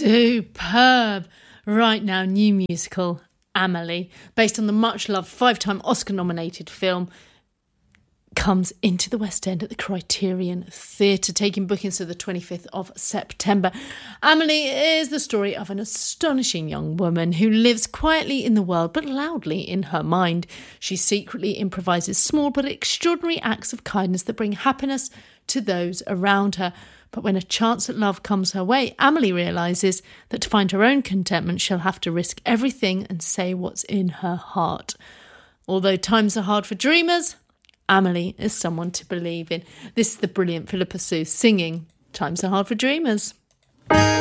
Superb. Right now, new musical, Amelie, based on the much-loved 5-time Oscar-nominated film, comes into the West End at the Criterion Theatre, taking bookings to the 25th of September. Amelie is the story of an astonishing young woman who lives quietly in the world but loudly in her mind. She secretly improvises small but extraordinary acts of kindness that bring happiness to those around her. But when a chance at love comes her way, Amelie realises that to find her own contentment, she'll have to risk everything and say what's in her heart. Although times are hard for dreamers, Amelie is someone to believe in. This is the brilliant Philippa Soo singing Times Are Hard for Dreamers.